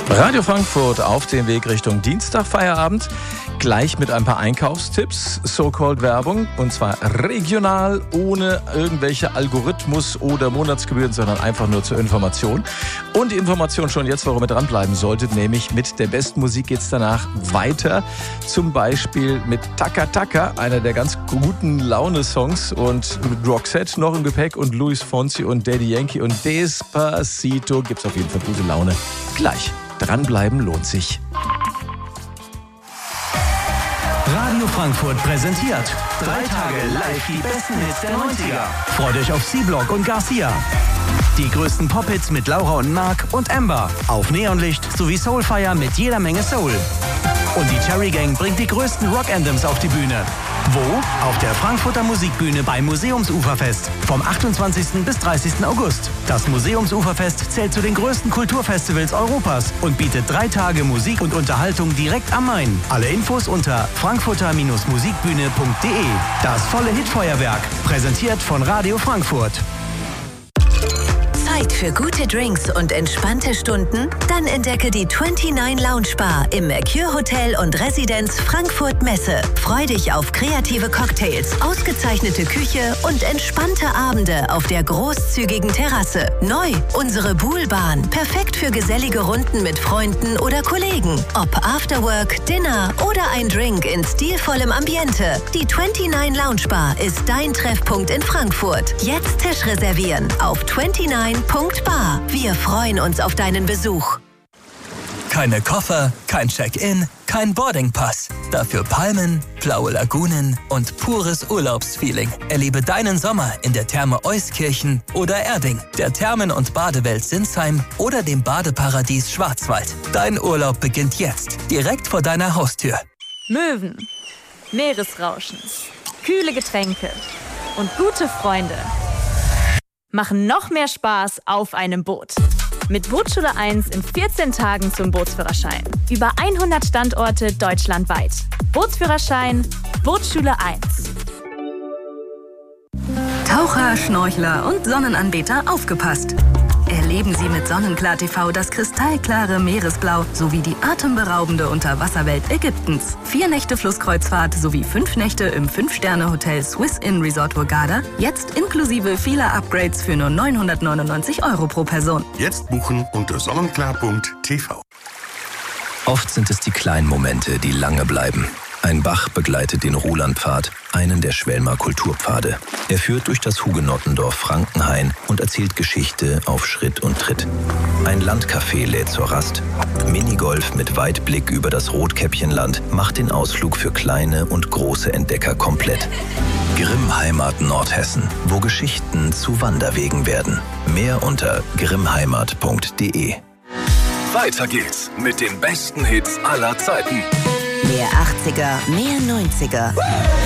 Radio Frankfurt auf dem Weg Richtung Dienstagfeierabend. Gleich mit ein paar Einkaufstipps, so-called Werbung, und zwar regional, ohne irgendwelche Algorithmus- oder Monatsgebühren, sondern einfach nur zur Information. Und die Information schon jetzt, warum ihr dranbleiben solltet, nämlich mit der besten Musik geht's danach weiter. Zum Beispiel mit Taka Taka, einer der ganz guten Laune-Songs, und mit Roxette noch im Gepäck und Luis Fonsi und Daddy Yankee und Despacito gibt's auf jeden Fall gute Laune. Gleich. Dranbleiben lohnt sich. Radio Frankfurt präsentiert 3 Tage live die besten Hits der 90er. Freut euch auf C-Block und Garcia. Die größten Pop-Hits mit Laura und Mark und Amber. Auf Neonlicht sowie Soulfire mit jeder Menge Soul. Und die Cherry Gang bringt die größten Rock-Anthems auf die Bühne. Wo? Auf der Frankfurter Musikbühne beim Museumsuferfest. Vom 28. bis 30. August. Das Museumsuferfest zählt zu den größten Kulturfestivals Europas und bietet 3 Tage Musik und Unterhaltung direkt am Main. Alle Infos unter frankfurter-musikbühne.de. Das volle Hitfeuerwerk. Präsentiert von Radio Frankfurt. Zeit für gute Drinks und entspannte Stunden? Dann entdecke die 29 Lounge Bar im Mercure Hotel und Residenz Frankfurt Messe. Freu dich auf kreative Cocktails, ausgezeichnete Küche und entspannte Abende auf der großzügigen Terrasse. Neu, unsere Poolbahn. Perfekt für gesellige Runden mit Freunden oder Kollegen. Ob Afterwork, Dinner oder ein Drink in stilvollem Ambiente. Die 29 Lounge Bar ist dein Treffpunkt in Frankfurt. Jetzt Tisch reservieren auf 29.bar. Wir freuen uns auf deinen Besuch. Keine Koffer, kein Check-in, kein Boardingpass. Dafür Palmen, blaue Lagunen und pures Urlaubsfeeling. Erlebe deinen Sommer in der Therme Euskirchen oder Erding, der Thermen- und Badewelt Sinsheim oder dem Badeparadies Schwarzwald. Dein Urlaub beginnt jetzt, direkt vor deiner Haustür. Möwen, Meeresrauschen, kühle Getränke und gute Freunde machen noch mehr Spaß auf einem Boot. Mit Bootsschule 1 in 14 Tagen zum Bootsführerschein. Über 100 Standorte deutschlandweit. Bootsführerschein, Bootsschule 1. Taucher, Schnorchler und Sonnenanbeter aufgepasst! Erleben Sie mit Sonnenklar TV das kristallklare Meeresblau sowie die atemberaubende Unterwasserwelt Ägyptens. 4 Nächte Flusskreuzfahrt sowie 5 Nächte im 5-Sterne-Hotel Swiss Inn Resort Hurghada. Jetzt inklusive vieler Upgrades für nur 999 € pro Person. Jetzt buchen unter sonnenklar.tv. Oft sind es die kleinen Momente, die lange bleiben. Ein Bach begleitet den Rulandpfad, einen der Schwelmer Kulturpfade. Er führt durch das Hugenottendorf Frankenhain und erzählt Geschichte auf Schritt und Tritt. Ein Landcafé lädt zur Rast. Minigolf mit Weitblick über das Rotkäppchenland macht den Ausflug für kleine und große Entdecker komplett. Grimm-Heimat Nordhessen, wo Geschichten zu Wanderwegen werden. Mehr unter grimmheimat.de. Weiter geht's mit den besten Hits aller Zeiten. Mehr 80er, mehr 90er.